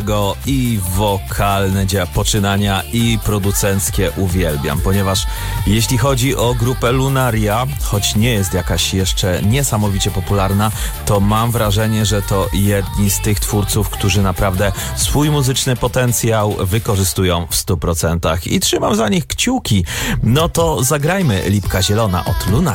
I wokalne poczynania i producenckie uwielbiam, ponieważ jeśli chodzi o grupę Lunaria, choć nie jest jakaś jeszcze niesamowicie popularna, to mam wrażenie, że to jedni z tych twórców, którzy naprawdę swój muzyczny potencjał wykorzystują w 100% i trzymam za nich kciuki. No to zagrajmy Lipka Zielona od Lunaria.